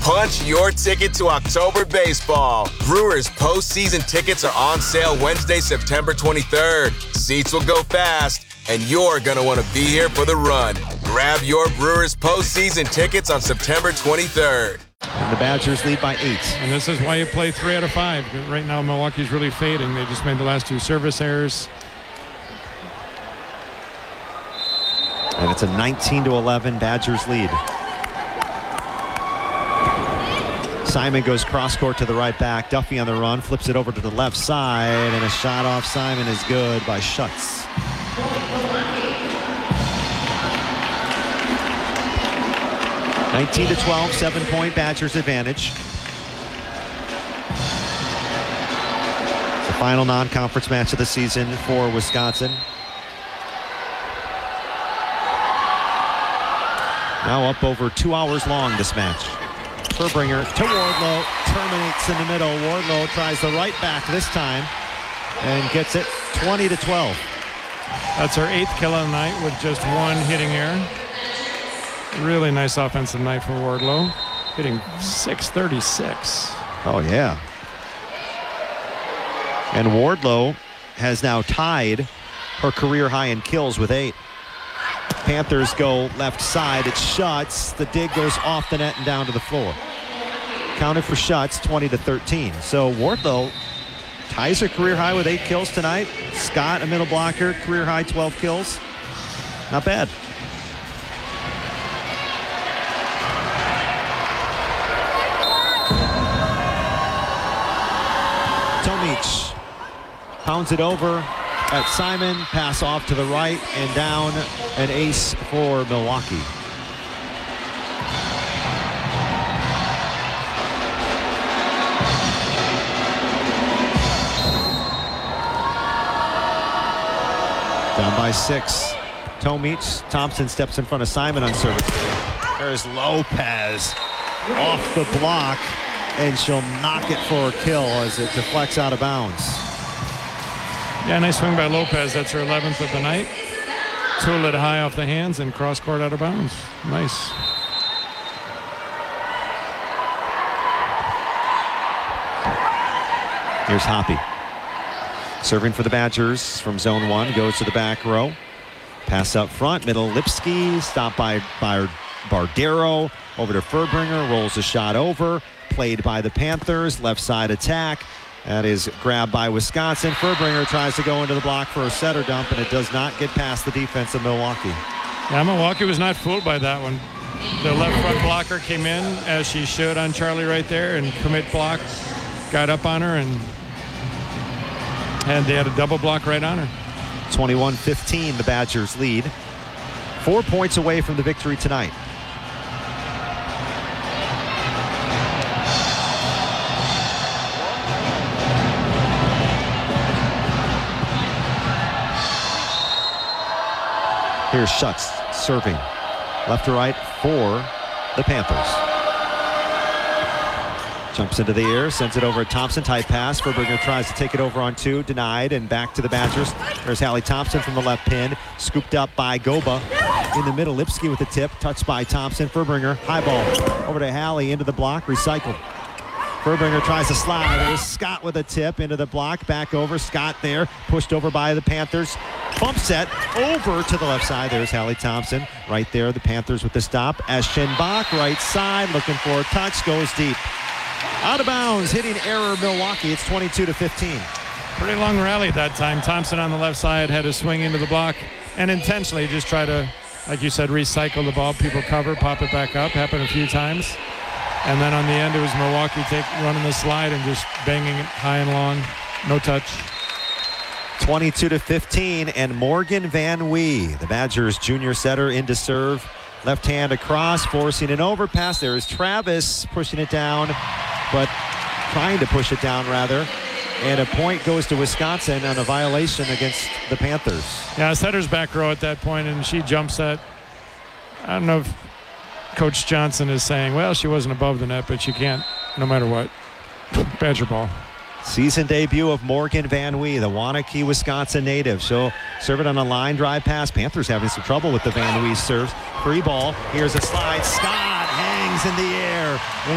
Punch your ticket to October baseball. Brewers postseason tickets are on sale Wednesday, September 23rd. Seats will go fast, and you're going to want to be here for the run. Grab your Brewers postseason tickets on September 23rd. And the Badgers lead by 8. And this is why you play 3 out of 5. Right now, Milwaukee's really fading. They just made the last 2 service errors. And it's a 19-11 Badgers lead. Simon goes cross court to the right back. Duffy on the run, flips it over to the left side, and a shot off Simon is good by Schutz. (19-12), 7-point Badgers advantage. It's the final non-conference match of the season for Wisconsin. Now up over 2 hours long, this match. Furbringer to Wardlow, terminates in the middle. Wardlow tries the right back this time and gets it 20-12. That's our 8th kill of the night with just 1 hitting error. Really nice offensive night for Wardlow, hitting .636. Oh, yeah. And Wardlow has now tied her career high in kills with 8. Panthers go left side. It's Schutz. The dig goes off the net and down to the floor. Counted for Schutz, 20-13. So Wardlow ties her career high with 8 kills tonight. Scott, a middle blocker, career high 12 kills. Not bad. Tomic pounds it over at Simon, pass off to the right and down, an ace for Milwaukee. Down by 6. Tomic. Thompson steps in front of Simon on service. There's Lopez off the block, and she'll knock it for a kill as it deflects out of bounds. Yeah, nice swing by Lopez. That's her 11th of the night. Tooled it high off the hands and cross court out of bounds. Nice. Here's Hoppy. Serving for the Badgers from zone 1. Goes to the back row. Pass up front. Middle Lipsky. Stopped by Bardero. Over to Furbringer. Rolls a shot over. Played by the Panthers. Left side attack. That is grabbed by Wisconsin. Furbringer tries to go into the block for a setter dump, and it does not get past the defense of Milwaukee. Yeah, Milwaukee was not fooled by that one. The left front blocker came in, as she should on Charlie right there, and commit block. Got up on her, and they had a double block right on her. 21-15, the Badgers lead. 4 points away from the victory tonight. Here's Schutz serving left to right for the Panthers. Jumps into the air, sends it over to Thompson. Tight pass. Furbringer tries to take it over on 2. Denied, and back to the Badgers. There's Hallie Thompson from the left pin. Scooped up by Goba. In the middle, Lipsky with the tip. Touched by Thompson. Furbringer, high ball. Over to Hallie, into the block. Recycled. Furbringer tries to slide. There's Scott with a tip into the block. Back over. Scott there. Pushed over by the Panthers. Bump set over to the left side. There's Hallie Thompson. Right there, the Panthers with the stop. Eschenbach, right side. Looking for a touch. Goes deep. Out of bounds. Hitting error, Milwaukee. It's 22-15. Pretty long rally that time. Thompson on the left side had to swing into the block and intentionally just try to, like you said, recycle the ball. People cover, pop it back up. Happened a few times. And then on the end, it was Milwaukee running the slide and just banging it high and long. No touch. 22-15, and Morgan Van Wee, the Badgers junior setter, into serve. Left hand across, forcing an overpass. There is Travis pushing it down, but trying to push it down, rather. And a point goes to Wisconsin on a violation against the Panthers. Yeah, setter's back row at that point, and she jumps at, I don't know if Coach Johnson is saying, well, she wasn't above the net, but she can't, no matter what. Badger ball. Season debut of Morgan Van Wee, the Waunakee, Wisconsin native. She'll serve it on a line drive pass. Panthers having some trouble with the Van Wee serves. Free ball. Here's a slide. Scott hangs in the air.